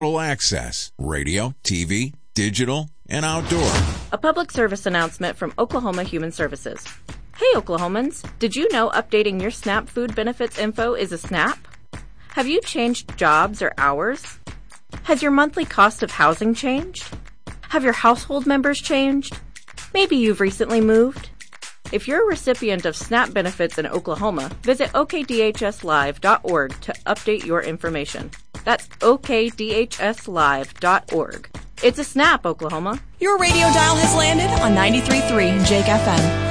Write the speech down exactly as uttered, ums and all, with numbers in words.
access, radio, T V, digital, and outdoor. A public service announcement from Oklahoma Human Services. Hey Oklahomans, did you know updating your SNAP food benefits info is a snap? Have you changed jobs or hours? Has your monthly cost of housing changed? Have your household members changed? Maybe you've recently moved. If you're a recipient of SNAP benefits in Oklahoma, visit O K D H S live dot org to update your information. That's O K D H S live dot org. It's a SNAP, Oklahoma. Your radio dial has landed on ninety-three point three Jake F M.